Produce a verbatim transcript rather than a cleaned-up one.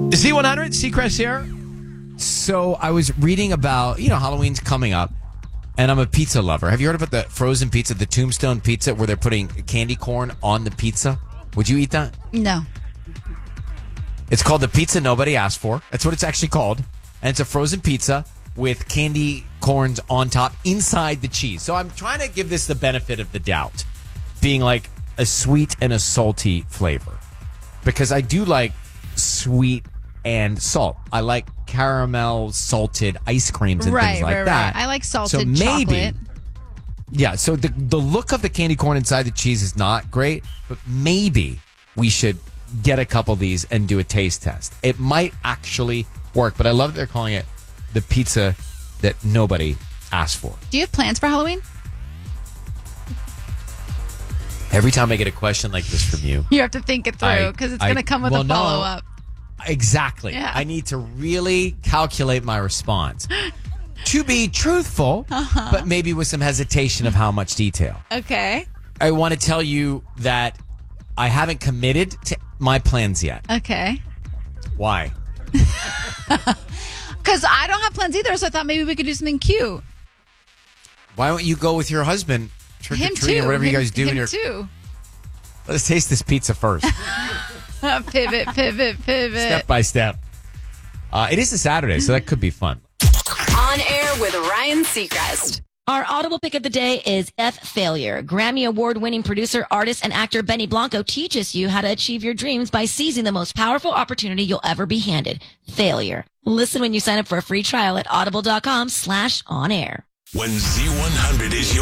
Z one hundred, Seacrest here. So I was reading about, you know, Halloween's coming up, and I'm a pizza lover. Have you heard about the frozen pizza, the Tombstone pizza, where they're putting candy corn on the pizza? Would you eat that? No. It's called the pizza nobody asked for. That's what it's actually called. And it's a frozen pizza with candy corns on top inside the cheese. So I'm trying to give this the benefit of the doubt, being like a sweet and a salty flavor. Because I do like sweet and salt. I like caramel salted ice creams and right, things like right, that. Right. I like salted so maybe, chocolate. Yeah, so the the look of the candy corn inside the cheese is not great, but maybe we should get a couple of these and do a taste test. It might actually work, but I love that they're calling it the pizza that nobody asked for. Do you have plans for Halloween? Every time I get a question like this from you, you have to think it through because it's going to come with well, a follow-up. No, exactly. Yeah. I need to really calculate my response. To be truthful, uh-huh. but maybe with some hesitation of how much detail. Okay. I want to tell you that I haven't committed to my plans yet. Okay. Why? Because I don't have plans either, so I thought maybe we could do something cute. Why don't you go with your husband, trick him or treat, or whatever him, you guys do? Him in your... too. Let's taste this pizza first. pivot, pivot, pivot. Step by step. Uh, it is a Saturday, so that could be fun. On Air with Ryan Seacrest. Our audible pick of the day is F Failure. Grammy Award-winning producer, artist, and actor Benny Blanco teaches you how to achieve your dreams by seizing the most powerful opportunity you'll ever be handed. Failure. Listen when you sign up for a free trial at audible.com slash on air. When Z one hundred is your